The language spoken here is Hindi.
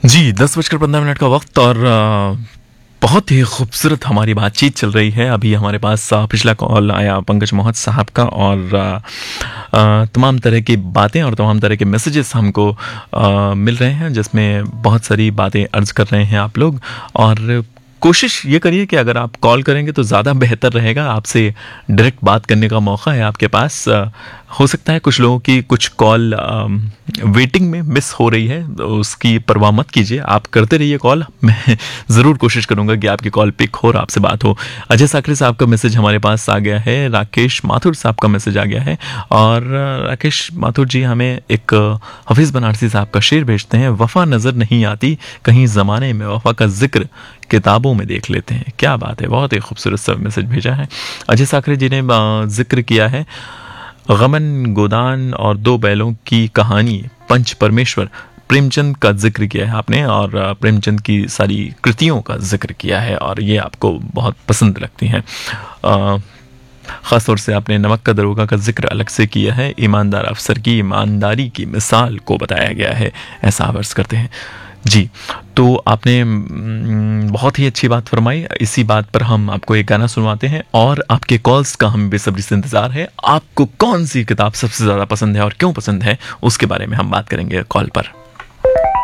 जी, 10:15 का वक़्त और बहुत ही खूबसूरत हमारी बातचीत चल रही है। अभी हमारे पास पिछला कॉल आया पंकज मोहत साहब का और तमाम तरह की बातें और तमाम तरह के मैसेजेस हमको मिल रहे हैं, जिसमें बहुत सारी बातें अर्ज़ कर रहे हैं आप लोग। और कोशिश ये करिए कि अगर आप कॉल करेंगे तो ज़्यादा बेहतर रहेगा। आपसे डायरेक्ट बात करने का मौका है आपके पास। हो सकता है कुछ लोगों की कुछ कॉल वेटिंग में मिस हो रही है, तो उसकी परवाह मत कीजिए, आप करते रहिए कॉल। मैं ज़रूर कोशिश करूंगा कि आपकी कॉल पिक हो और आपसे बात हो। अजय साकरे साहब का मैसेज हमारे पास आ गया है, राकेश माथुर साहब का मैसेज आ गया है। और राकेश माथुर जी हमें एक हफीज़ बनारसी साहब का शेर भेजते हैं, वफ़ा नज़र नहीं आती कहीं ज़माने में, वफ़ा का जिक्र किताबों में देख लेते हैं। क्या बात है, बहुत ही खूबसूरत सा मैसेज भेजा है। अजय साकरे जी ने जिक्र किया है गमन गोदान और दो बैलों की कहानी, पंच परमेश्वर, प्रेमचंद का जिक्र किया है आपने और प्रेमचंद की सारी कृतियों का जिक्र किया है और ये आपको बहुत पसंद लगती हैं। ख़ासतौर से आपने नमक का दरोगा का जिक्र अलग से किया है। ईमानदार अफसर की ईमानदारी की मिसाल को बताया गया है, ऐसा आप अर्ज़ करते हैं। जी, तो आपने बहुत ही अच्छी बात फरमाई। इसी बात पर हम आपको एक गाना सुनवाते हैं और आपके कॉल्स का हमें बेसब्री से इंतज़ार है। आपको कौन सी किताब सबसे ज़्यादा पसंद है और क्यों पसंद है, उसके बारे में हम बात करेंगे कॉल पर।